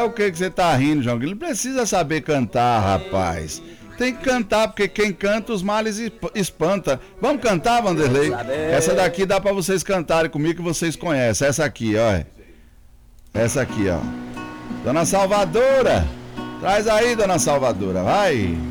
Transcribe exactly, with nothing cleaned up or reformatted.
o que que você tá rindo, João Grilo? Não precisa saber cantar, rapaz. Tem que cantar, porque quem canta os males espanta. Vamos cantar, Vanderlei? Essa daqui dá pra vocês cantarem comigo, que vocês conhecem. Essa aqui, ó. Essa aqui, ó. Dona Salvadora. Traz aí, Dona Salvadora, vai.